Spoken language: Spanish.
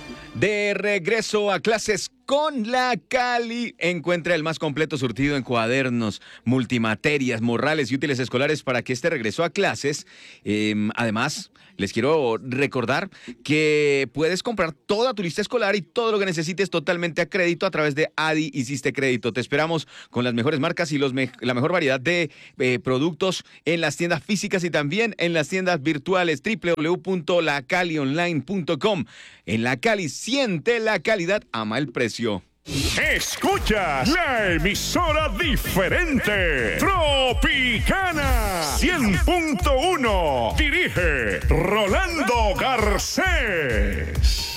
De regreso a clases con la Cali. Encuentra el más completo surtido en cuadernos, multimaterias, morrales y útiles escolares para que este regreso a clases. Además, les quiero recordar que puedes comprar toda tu lista escolar y todo lo que necesites totalmente a crédito a través de Adi Hiciste Crédito. Te esperamos con las mejores marcas y la mejor variedad de productos en las tiendas físicas y también en las tiendas virtuales www.lacalionline.com. En La Cali, siente la calidad, ama el precio. Escuchas la emisora diferente, Tropicana 100.1. Dirige Rolando Garcés.